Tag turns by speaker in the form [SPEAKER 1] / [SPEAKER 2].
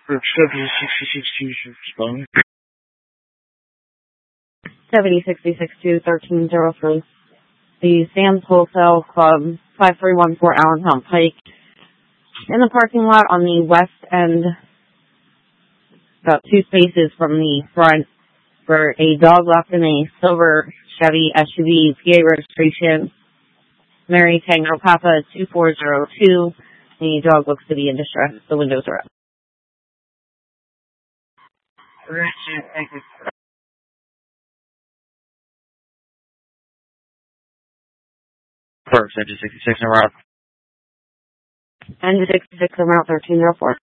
[SPEAKER 1] 7066-21303. The Sam's Wholesale Club, 5314 Allentown Pike. In the parking lot on the west end, about 2 spaces from the front, for a dog left in a silver Chevy SUV, PA registration, Mary Tango Papa 2402. The dog looks to be in distress. The windows are up.
[SPEAKER 2] First, engine 66 and route.
[SPEAKER 1] Engine 66 and route 1304.